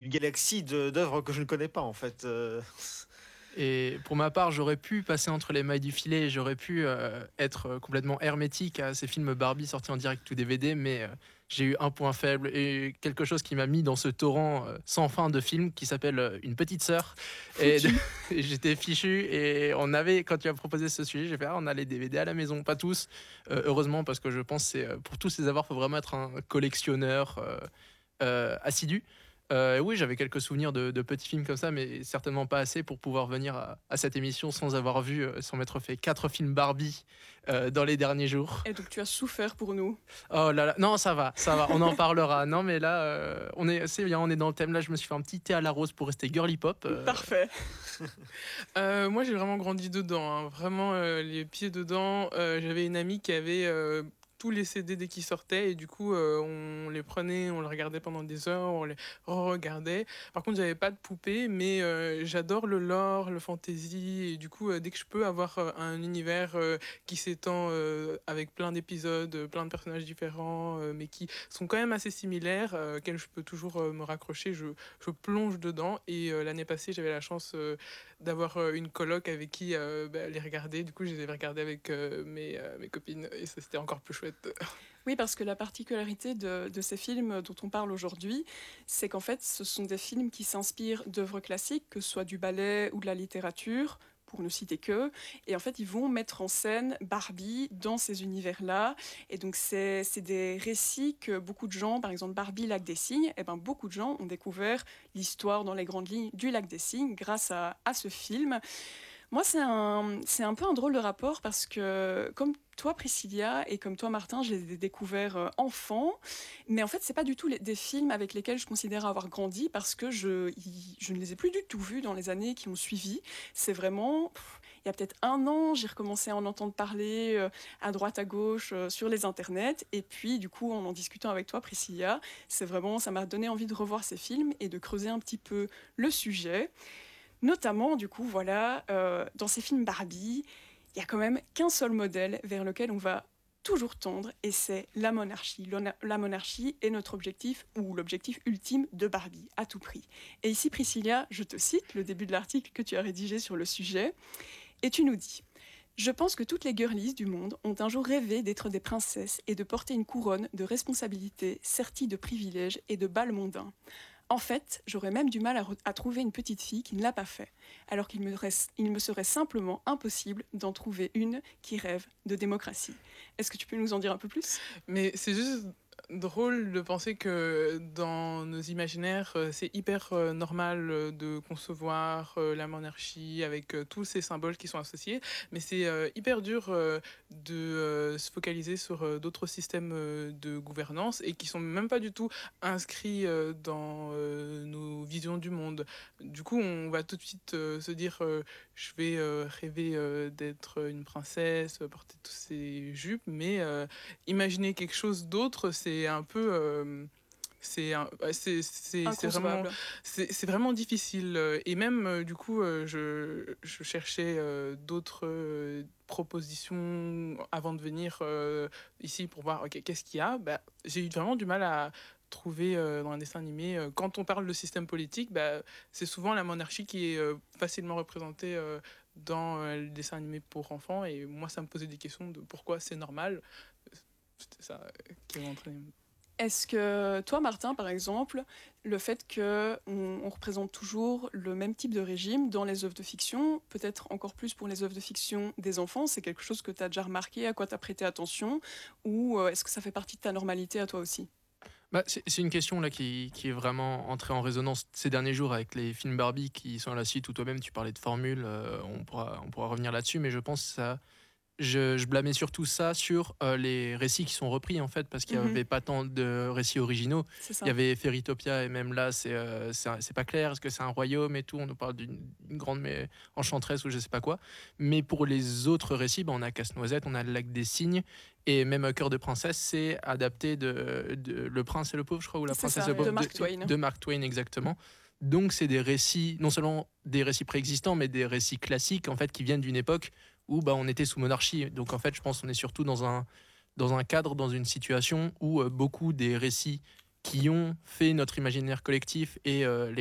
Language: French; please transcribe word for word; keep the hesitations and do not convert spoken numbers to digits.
une galaxie de, d'œuvres que je ne connais pas en fait. Euh... Et pour ma part, j'aurais pu passer entre les mailles du filet, j'aurais pu euh, être complètement hermétique à ces films Barbie sortis en direct ou D V D, mais euh, j'ai eu un point faible et quelque chose qui m'a mis dans ce torrent euh, sans fin de films qui s'appelle euh, Une petite sœur. Et, de, et j'étais fichu et on avait, quand tu as proposé ce sujet, j'ai fait ah, on a les D V D à la maison, pas tous, euh, heureusement parce que je pense que c'est, pour tous ces avoirs, il faut vraiment être un collectionneur euh, euh, assidu. Euh, oui, j'avais quelques souvenirs de, de petits films comme ça, mais certainement pas assez pour pouvoir venir à, à cette émission sans avoir vu, euh, sans m'être fait quatre films Barbie euh, dans les derniers jours. Et donc tu as souffert pour nous. Oh là là, non, ça va, ça va, on en parlera. Non, mais là, euh, on est, c'est bien, on est dans le thème. Là, je me suis fait un petit thé à la rose pour rester girly pop. Euh... Parfait. euh, moi, j'ai vraiment grandi dedans, hein. Vraiment euh, les pieds dedans. Euh, j'avais une amie qui avait euh, tous les C D dès qu'ils sortaient et du coup euh, on les prenait, on les regardait pendant des heures, on les re-regardait. Par contre j'avais pas de poupée mais euh, j'adore le lore, le fantasy et du coup euh, dès que je peux avoir euh, un univers euh, qui s'étend euh, avec plein d'épisodes, euh, plein de personnages différents euh, mais qui sont quand même assez similaires, euh, auxquels je peux toujours euh, me raccrocher, je, je plonge dedans et euh, l'année passée j'avais la chance euh, d'avoir euh, une coloc avec qui euh, bah, les regarder, du coup je les avais regardés avec euh, mes, euh, mes copines et ça c'était encore plus chouette. Oui, parce que la particularité de, de ces films dont on parle aujourd'hui, c'est qu'en fait, ce sont des films qui s'inspirent d'œuvres classiques, que ce soit du ballet ou de la littérature, pour ne citer que. Et en fait, ils vont mettre en scène Barbie dans ces univers-là. Et donc, c'est, c'est des récits que beaucoup de gens, par exemple Barbie, Lac des Cygnes, et ben, beaucoup de gens ont découvert l'histoire dans les grandes lignes du Lac des Cygnes grâce à, à ce film. Moi, c'est un, c'est un peu un drôle de rapport parce que, comme toi, Priscilla, et comme toi, Martin, je les ai découverts euh, enfants. Mais en fait, c'est pas du tout les, des films avec lesquels je considère avoir grandi parce que je, y, je ne les ai plus du tout vus dans les années qui ont suivi. C'est vraiment... Pff, il y a peut-être un an, j'ai recommencé à en entendre parler euh, à droite, à gauche, euh, sur les internets. Et puis, du coup, en en discutant avec toi, Priscilla, c'est vraiment, ça m'a donné envie de revoir ces films et de creuser un petit peu le sujet. Notamment, du coup, voilà, euh, dans ces films Barbie, il n'y a quand même qu'un seul modèle vers lequel on va toujours tendre, et c'est la monarchie. La monarchie est notre objectif, ou l'objectif ultime de Barbie, à tout prix. Et ici, Priscilla, je te cite le début de l'article que tu as rédigé sur le sujet, et tu nous dis « Je pense que toutes les girlies du monde ont un jour rêvé d'être des princesses et de porter une couronne de responsabilités serties de privilèges et de bals mondains. En fait, j'aurais même du mal à, re- à trouver une petite fille qui ne l'a pas fait, alors qu'il me, reste, il me serait simplement impossible d'en trouver une qui rêve de démocratie. » Est-ce que tu peux nous en dire un peu plus ? Mais c'est juste drôle de penser que dans nos imaginaires, euh, c'est hyper euh, normal euh, de concevoir euh, la monarchie avec euh, tous ces symboles qui sont associés, mais c'est euh, hyper dur euh, de euh, se focaliser sur euh, d'autres systèmes euh, de gouvernance et qui sont même pas du tout inscrits euh, dans euh, nos visions du monde. Du coup, on va tout de suite euh, se dire euh, je vais euh, rêver euh, d'être une princesse, porter tous ces jupes, mais euh, imaginer quelque chose d'autre, c'est un peu... Euh, c'est, un, c'est, c'est, c'est, vraiment, c'est, c'est vraiment difficile. Et même, euh, du coup, euh, je, je cherchais euh, d'autres euh, propositions avant de venir euh, ici pour voir okay, qu'est-ce qu'il y a. Bah, j'ai eu vraiment du mal à trouver euh, dans un dessin animé. Euh, quand on parle de système politique, bah, c'est souvent la monarchie qui est euh, facilement représentée euh, dans euh, le dessin animé pour enfants. Et moi, ça me posait des questions de pourquoi c'est normal. C'était ça qui m'a entraîné. Est-ce que toi, Martin, par exemple, le fait qu'on on représente toujours le même type de régime dans les œuvres de fiction, peut-être encore plus pour les œuvres de fiction des enfants, c'est quelque chose que tu as déjà remarqué, à quoi tu as prêté attention, ou euh, est-ce que ça fait partie de ta normalité à toi aussi ? Bah, c'est, c'est une question là qui, qui est vraiment entrée en résonance ces derniers jours avec les films Barbie qui sont à la suite, où toi-même tu parlais de formules, euh, on, pourra, on pourra revenir là-dessus, mais je pense que ça... Je, je blâmais surtout ça sur euh, les récits qui sont repris en fait, parce qu'il n'y avait mm-hmm. pas tant de récits originaux. Il y avait Fairytopia et même là c'est, euh, c'est, c'est pas clair, est-ce que c'est un royaume et tout, on nous parle d'une, d'une grande mais, enchanteresse ou je sais pas quoi. Mais pour les autres récits, bah, on a Casse-Noisette, on a le Lac des Cygnes et même Cœur de princesse, c'est adapté de, de Le Prince et le Pauvre, je crois, ou La c'est Princesse ça, et le Pauvre de Mark Twain. De, de Mark Twain exactement. Donc c'est des récits, non seulement des récits préexistants, mais des récits classiques en fait qui viennent d'une époque où bah, on était sous monarchie. Donc en fait, je pense qu'on est surtout dans un, dans un cadre, dans une situation où euh, beaucoup des récits qui ont fait notre imaginaire collectif et euh, les